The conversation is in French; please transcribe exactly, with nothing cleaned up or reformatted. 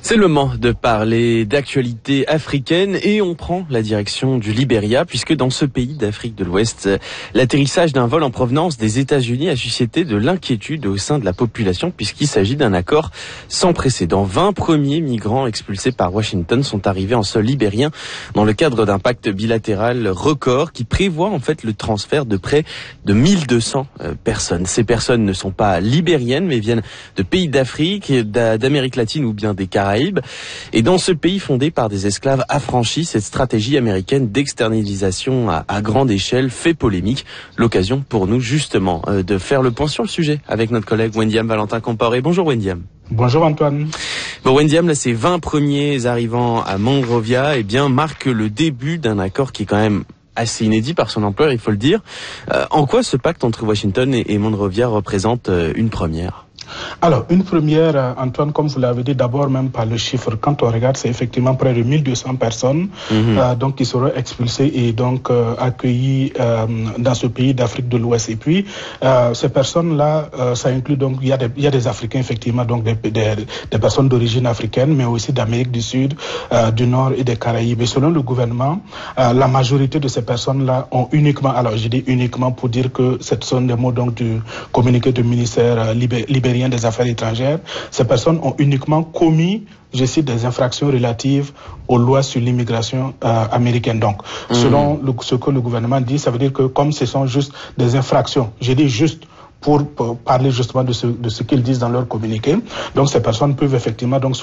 C'est le moment de parler d'actualité africaine et on prend la direction du Libéria puisque dans ce pays d'Afrique de l'Ouest, l'atterrissage d'un vol en provenance des États-Unis a suscité de l'inquiétude au sein de la population puisqu'il s'agit d'un accord sans précédent. vingt premiers migrants expulsés par Washington sont arrivés en sol libérien dans le cadre d'un pacte bilatéral record qui prévoit en fait le transfert de près de mille deux cents personnes. Ces personnes ne sont pas libériennes mais viennent de pays d'Afrique, d'Amérique latine ou bien des Caraïbes. Et dans ce pays fondé par des esclaves affranchis, cette stratégie américaine d'externalisation à, à grande échelle fait polémique. L'occasion pour nous justement euh, de faire le point sur le sujet avec notre collègue Wendiam Valentin Comporé. Bonjour Wendiam. Bonjour Antoine. Bon Wendiam, là ces vingt premiers arrivants à Monrovia, eh bien marquent le début d'un accord qui est quand même assez inédit par son ampleur, il faut le dire. Euh, en quoi ce pacte entre Washington et, et Monrovia représente euh, une première ? Alors, une première, Antoine, comme vous l'avez dit, d'abord même par le chiffre, quand on regarde, c'est effectivement près de mille deux cents personnes mmh. euh, donc qui seront expulsées et donc euh, accueillies euh, dans ce pays d'Afrique de l'Ouest. Et puis, euh, ces personnes-là, euh, ça inclut donc, il y a des, il y a des Africains, effectivement, donc des, des, des personnes d'origine africaine, mais aussi d'Amérique du Sud, euh, du Nord et des Caraïbes. Et selon le gouvernement, euh, la majorité de ces personnes-là ont uniquement, alors je dis uniquement pour dire que ce sont des mots donc du communiqué du ministère euh, libé, libérien des Affaires étrangères, ces personnes ont uniquement commis, je cite, des infractions relatives aux lois sur l'immigration euh, américaine. Donc, mmh. selon le, ce que le gouvernement dit, ça veut dire que comme ce sont juste des infractions, j'ai dit juste pour, pour parler justement de ce, de ce qu'ils disent dans leur communiqué, donc ces personnes peuvent effectivement donc